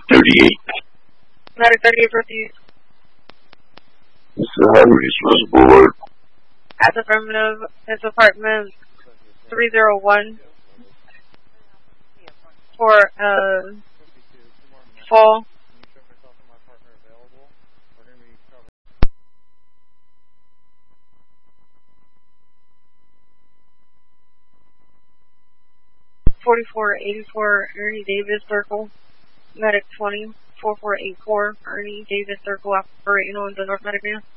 38. Medic 38 Northeast. This is Highway East Boulevard. That's affirmative. It's apartment 301 for fall. (4484) Ernie Davis Circle. Medic 20 4484 Ernie Davis Circle operating on the North Medic van.